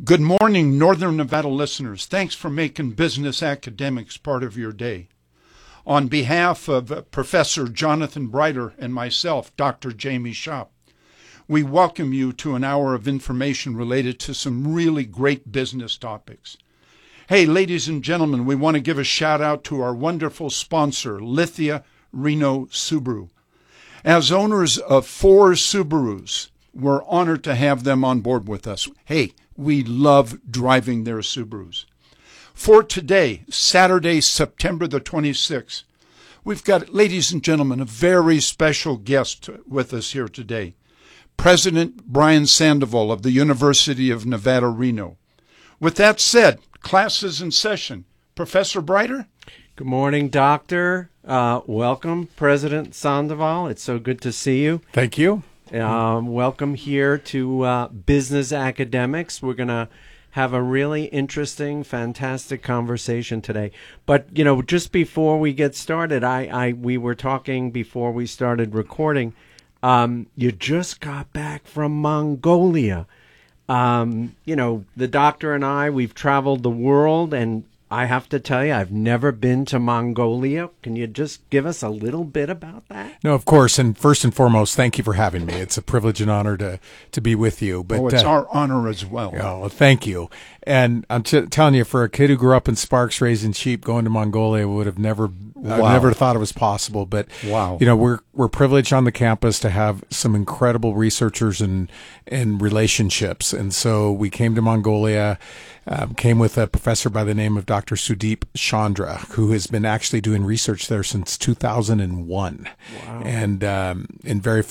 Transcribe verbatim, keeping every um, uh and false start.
Good morning, Northern Nevada listeners. Thanks for making Business Academics part of your day. On behalf of uh, Professor Jonathan Breiter and myself, Doctor Jamie Shop, we welcome you to an hour of information related to some really great business topics. Hey, ladies and gentlemen, we want to give a shout out to our wonderful sponsor, Lithia Reno Subaru. As owners of four Subarus, we're honored to have them on board with us. Hey, we love driving their Subarus. For today, Saturday, September the twenty-sixth, we've got, ladies and gentlemen, a very special guest with us here today. President Brian Sandoval of the University of Nevada, Reno. With that said, class is in session. Professor Breiter? Good morning, Doctor. Uh, welcome, President Sandoval. It's so good to see you. Thank you. Um, welcome here to uh, Business Academics. We're going to have a really interesting, fantastic conversation today. But, you know, just before we get started, I, I we were talking before we started recording. Um, you just got back from Mongolia. Um, you know, the doctor and I, we've traveled the world, and I have to tell you, I've never been to Mongolia. Can you just give us a little bit about that? No, of course. And first and foremost, thank you for having me. It's a privilege and honor to, to be with you. But oh, it's uh, our honor as well. Oh, thank you. And I'm t- telling you, for a kid who grew up in Sparks raising sheep, going to Mongolia would have never, wow. I never thought it was possible. But wow. you know, we're we're privileged on the campus to have some incredible researchers and and relationships. And so we came to Mongolia. Um, came with a professor by the name of Doctor Sudeep Chandra, who has been actually doing research there since two thousand one. Wow. And um, and very